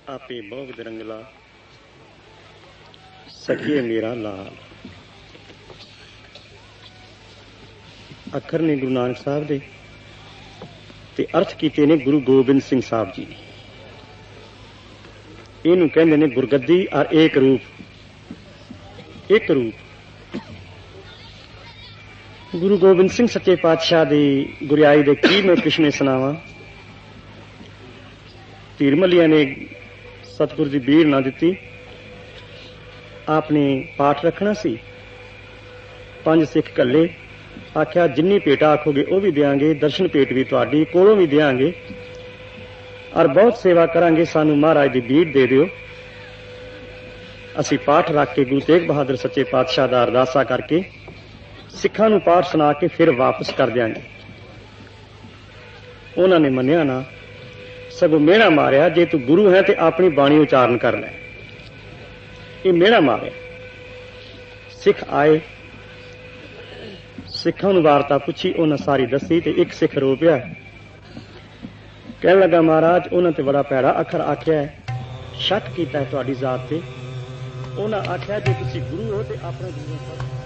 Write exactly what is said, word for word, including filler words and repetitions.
आपे बहुत रंगला सखिए मेरा लाल। अखर ने गुरु नानक साहब दे ते अर्थ कीते ने गुरु गोबिंद सिंह साहब जी ने। इनू कहंदे ने गुरगद्दी और एक रूप। एक रूप गुरु गोबिंद सिंह सच्चे पातशाह दी गुरियाई दे की मैं किशने सुनावा। तीरमलिया ने सतगुरु की बीड़ ना दी। आपने पाठ रखना सी। पंज सिख कले आख्या जिन्नी भेट आखोगे वह भी देंगे, दर्शन भेट भी तुहाडी कोलों भी देंगे और बहुत सेवा करांगे। सानू महाराज की बीड़ दे दिओ। असी पाठ रख के गुरु तेग बहादुर सच्चे पातशाह दा अरदासा करके सिखां नू पाठ सुना के फिर वापस कर देंगे। उन्होंने मन्निया ना, सगों मेहना मारिया जे तू गुरु है तो अपनी बाणी उचारण कर लै। ये मेहना मारिया। सिख आए, सिखां नू वार्ता पूछी, उन्हें सारी दसी ते एक सिख रो पिया। कहने लगा महाराज उन्हें तो बड़ा भैड़ा अखर आख्या है, शक किया है तुहाडी जात ते। उन्हें आख्या जे तुसीं गुरु हो तो अपने गुरु